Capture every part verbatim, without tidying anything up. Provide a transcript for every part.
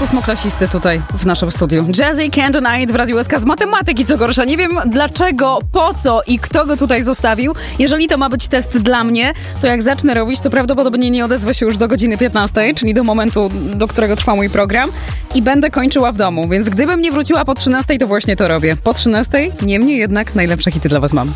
ósmoklasisty tutaj w naszym studiu. Jazzy Can't Deny It w Radiu S K z matematyki, co gorsza. Nie wiem dlaczego, po co i kto go tutaj zostawił. Jeżeli to ma być test dla mnie, to jak zacznę robić, to prawdopodobnie nie odezwę się już do godziny piętnastej, czyli do momentu, do którego trwa mój program i będę kończyła w domu. Więc gdybym nie wróciła po trzynastej, to właśnie to robię. Po trzynastej, niemniej jednak najlepsze hity dla was mam.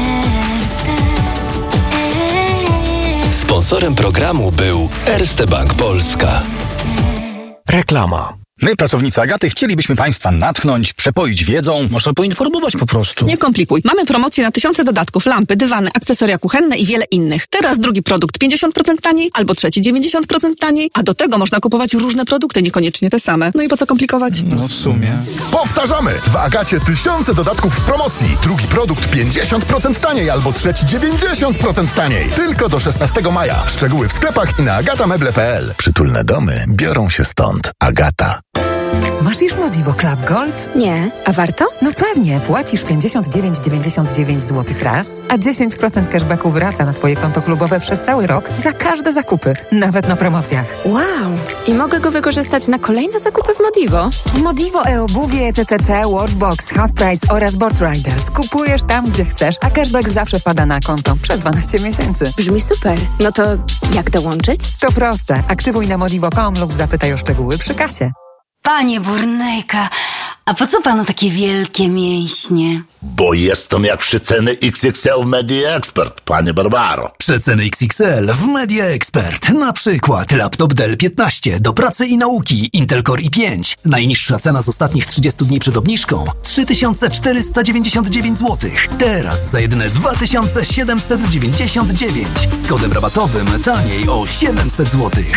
Sponsorem programu był Erste Bank Polska. Reklama. My, pracownicy Agaty, chcielibyśmy Państwa natchnąć, przepoić wiedzą. Można poinformować po prostu. Nie komplikuj. Mamy promocję na tysiące dodatków, lampy, dywany, akcesoria kuchenne i wiele innych. Teraz drugi produkt pięćdziesiąt procent taniej, albo trzeci dziewięćdziesiąt procent taniej, a do tego można kupować różne produkty, niekoniecznie te same. No i po co komplikować? No w sumie. Powtarzamy! W Agacie tysiące dodatków w promocji. Drugi produkt pięćdziesiąt procent taniej, albo trzeci dziewięćdziesiąt procent taniej. Tylko do szesnastego maja. Szczegóły w sklepach i na agatameble kropka p l. Przytulne domy biorą się stąd. Agata. Masz już Modivo Club Gold? Nie. A warto? No pewnie. Płacisz pięćdziesiąt dziewięć dziewięćdziesiąt dziewięć złotych raz, a dziesięć procent cashbacku wraca na Twoje konto klubowe przez cały rok za każde zakupy, nawet na promocjach. Wow! I mogę go wykorzystać na kolejne zakupy w Modivo? W Modivo e-obuwie, T T C, Worldbox, Half Price oraz Board Riders. Kupujesz tam, gdzie chcesz, a cashback zawsze wpada na konto przez dwanaście miesięcy. Brzmi super. No to jak dołączyć? To proste. Aktywuj na modivo kropka com lub zapytaj o szczegóły przy kasie. Panie Burnejka, a po co panu takie wielkie mięśnie? Bo jestem jak przeceny X X L w Media Expert, panie Barbaro. Przeceny X X L w Media Expert. Na przykład laptop Dell piętnaście do pracy i nauki Intel Core i pięć. Najniższa cena z ostatnich trzydziestu dni przed obniżką trzy tysiące czterysta dziewięćdziesiąt dziewięć złotych. Teraz za jedyne dwa tysiące siedemset dziewięćdziesiąt dziewięć. Z kodem rabatowym taniej o siedemset złotych.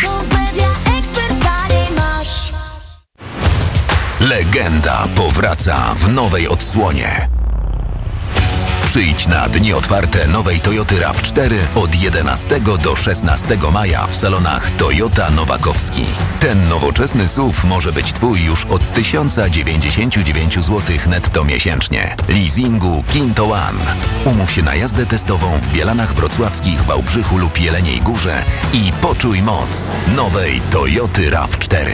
Legenda powraca w nowej odsłonie. Przyjdź na dni otwarte nowej Toyoty RAV cztery od jedenastego do szesnastego maja w salonach Toyota Nowakowski. Ten nowoczesny S U V może być Twój już od tysiąc dziewięćdziesiąt dziewięć złotych netto miesięcznie. Leasingu Kinto One. Umów się na jazdę testową w Bielanach Wrocławskich, Wałbrzychu lub Jeleniej Górze i poczuj moc nowej Toyoty RAV cztery.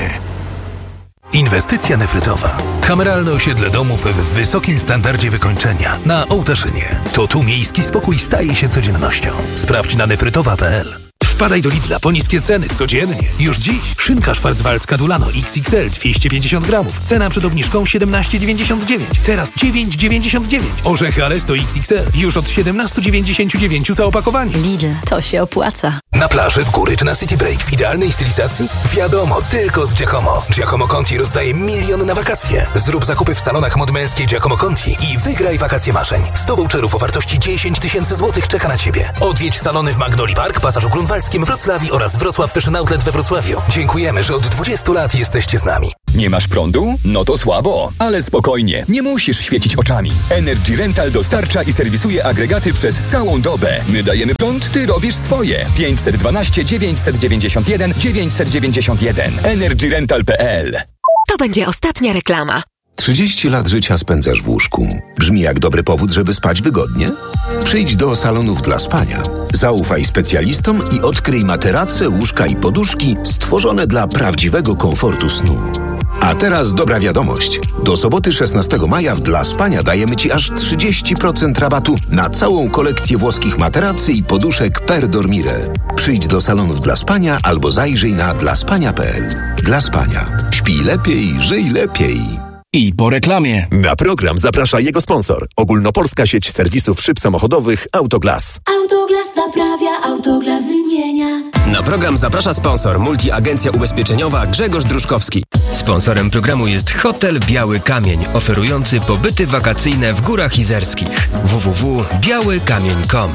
Inwestycja nefrytowa. Kameralne osiedle domów w wysokim standardzie wykończenia na Ołtaszynie. To tu miejski spokój staje się codziennością. Sprawdź na nefrytowa kropka p l. Wpadaj do Lidla po niskie ceny codziennie. Już dziś szynka szwarcwaldzka Dulano X X L dwieście pięćdziesiąt gramów. Cena przed obniżką siedemnaście dziewięćdziesiąt dziewięć. Teraz dziewięć dziewięćdziesiąt dziewięć. Orzechy Alesto X X L już od siedemnaście dziewięćdziesiąt dziewięć za opakowanie. Lidl, to się opłaca. Na plaży, w góry czy na City Break w idealnej stylizacji? Wiadomo, tylko z Giacomo. Giacomo Conti rozdaje miliony na wakacje. Zrób zakupy w salonach mod męskiej Giacomo Conti i wygraj wakacje marzeń. sto voucherów o wartości dziesięć tysięcy złotych czeka na Ciebie. Odwiedź salony w Magnolia Park, Pasażu Grunwaldzkim, Wrocławiu oraz Wrocław Fashion Outlet we Wrocławiu. Dziękujemy, że od dwudziestu lat jesteście z nami. Nie masz prądu? No to słabo, ale spokojnie, nie musisz świecić oczami. Energy Rental dostarcza i serwisuje agregaty przez całą dobę. My dajemy prąd, ty robisz swoje. pięć jeden dwa dziewięć dziewięć jeden dziewięć dziewięć jeden. energy rental kropka p l. To będzie ostatnia reklama. trzydzieści lat życia spędzasz w łóżku. Brzmi jak dobry powód, żeby spać wygodnie? Przyjdź do salonów dla spania. Zaufaj specjalistom i odkryj materace, łóżka i poduszki stworzone dla prawdziwego komfortu snu. A teraz dobra wiadomość. Do soboty szesnastego maja w Dla Spania dajemy Ci aż trzydzieści procent rabatu na całą kolekcję włoskich materacy i poduszek Per Dormire. Przyjdź do salonów Dla Spania albo zajrzyj na dla spania kropka p l. Dla Spania. Śpij lepiej, żyj lepiej. I po reklamie. Na program zaprasza jego sponsor. Ogólnopolska sieć serwisów szyb samochodowych Autoglas. Autoglas naprawia, Autoglas wymienia. Na program zaprasza sponsor Multiagencja Ubezpieczeniowa Grzegorz Druszkowski. Sponsorem programu jest Hotel Biały Kamień, oferujący pobyty wakacyjne w Górach Izerskich. w w w kropka biały kamień kropka com.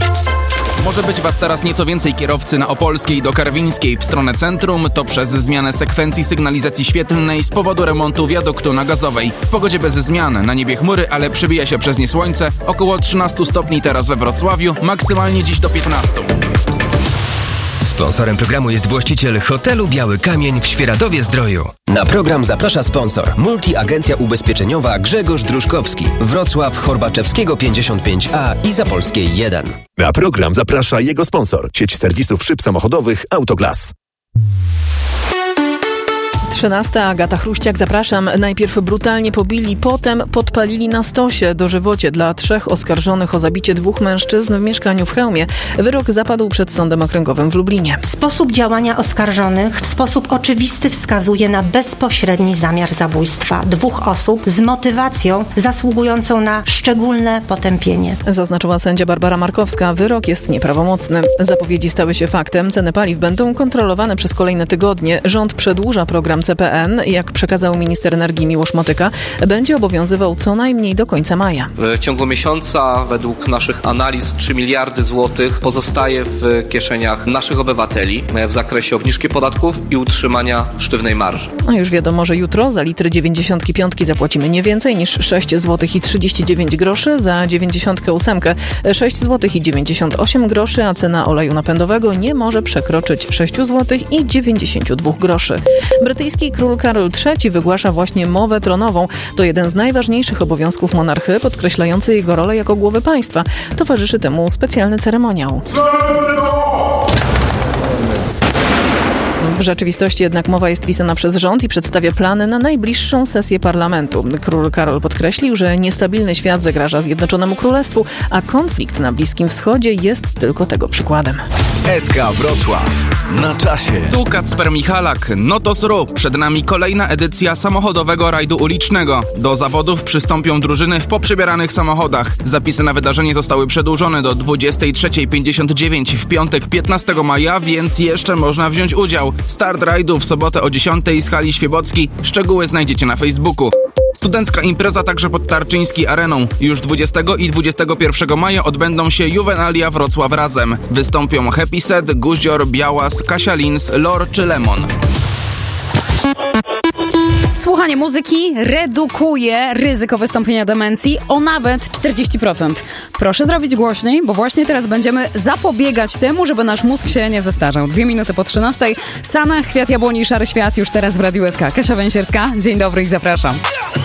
Może być Was teraz nieco więcej kierowcy na Opolskiej do Karwińskiej w stronę centrum, to przez zmianę sekwencji sygnalizacji świetlnej z powodu remontu wiaduktu na Gazowej. W pogodzie bez zmian, na niebie chmury, ale przebija się przez nie słońce. Około trzynaście stopni teraz we Wrocławiu, maksymalnie dziś do piętnastu. Sponsorem programu jest właściciel hotelu Biały Kamień w Świeradowie-Zdroju. Na program zaprasza sponsor Multiagencja Ubezpieczeniowa Grzegorz Druszkowski, Wrocław Horbaczewskiego pięćdziesiąt pięć a i Zapolskiej jeden. Na program zaprasza jego sponsor, sieć serwisów szyb samochodowych Autoglas. trzynasta. Agata Chruściak, zapraszam. Najpierw brutalnie pobili, potem podpalili na stosie. Dożywocie dla trzech oskarżonych o zabicie dwóch mężczyzn w mieszkaniu w Chełmie. Wyrok zapadł przed Sądem Okręgowym w Lublinie. Sposób działania oskarżonych w sposób oczywisty wskazuje na bezpośredni zamiar zabójstwa dwóch osób z motywacją zasługującą na szczególne potępienie. Zaznaczyła sędzia Barbara Markowska. Wyrok jest nieprawomocny. Zapowiedzi stały się faktem. Ceny paliw będą kontrolowane przez kolejne tygodnie. Rząd przedłuża program C P N. Jak przekazał minister energii Miłosz Motyka, będzie obowiązywał co najmniej do końca maja. W ciągu miesiąca według naszych analiz trzy miliardy złotych pozostaje w kieszeniach naszych obywateli w zakresie obniżki podatków i utrzymania sztywnej marży. A już wiadomo, że jutro za litr dziewięćdziesiątki piątki zapłacimy nie więcej niż sześć złotych i trzydzieści dziewięć groszy, za dziewięćdziesiątkę ósemkę sześć złotych i dziewięćdziesiąt osiem groszy, a cena oleju napędowego nie może przekroczyć sześć złotych i dziewięćdziesiąt dwa groszy. Brytyjski król Karol trzeci wygłasza właśnie mowę tronową. To jeden z najważniejszych obowiązków monarchy, podkreślający jego rolę jako głowy państwa. Towarzyszy temu specjalny ceremoniał. W rzeczywistości jednak mowa jest pisana przez rząd i przedstawia plany na najbliższą sesję parlamentu. Król Karol podkreślił, że niestabilny świat zagraża Zjednoczonemu Królestwu, a konflikt na Bliskim Wschodzie jest tylko tego przykładem. S K Wrocław. Na czasie. Tu Kacper Michalak. No to sru. Przed nami kolejna edycja samochodowego rajdu ulicznego. Do zawodów przystąpią drużyny w poprzybieranych samochodach. Zapisy na wydarzenie zostały przedłużone do dwudziestej trzeciej pięćdziesiąt dziewięć w piątek piętnastego maja, więc jeszcze można wziąć udział. Start rajdu w sobotę o dziesiątej z hali Świebockiej. Szczegóły znajdziecie na Facebooku. Studencka impreza także pod Tarczyńskiej Areną. Już dwudziestego i dwudziestego pierwszego maja odbędą się Juwenalia Wrocław razem. Wystąpią Happy Set, Guździor, Białas, Kasia Lins, Lor czy Lemon. Słuchanie muzyki redukuje ryzyko wystąpienia demencji o nawet czterdzieści procent. Proszę zrobić głośniej, bo właśnie teraz będziemy zapobiegać temu, żeby nasz mózg się nie zestarzał. Dwie minuty po trzynastej. Sana, Kwiat Jabłoni i Szary Świat już teraz w Radiu S K. Kasia Węsierska, dzień dobry i zapraszam.